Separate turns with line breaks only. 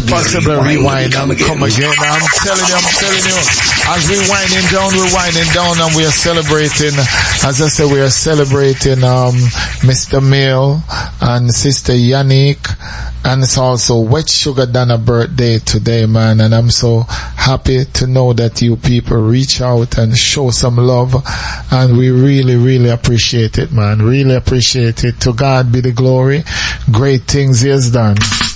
Impossible rewind and come again. I'm telling you. As we're winding down and we are celebrating, as I said, we are celebrating Mr. Mill and Sister Yannick, and it's also Wet Sugar Donna birthday today, man, and I'm so happy to know that you people reach out and show some love, and we really, really appreciate it, man. Really appreciate it. To God be the glory. Great things He has done.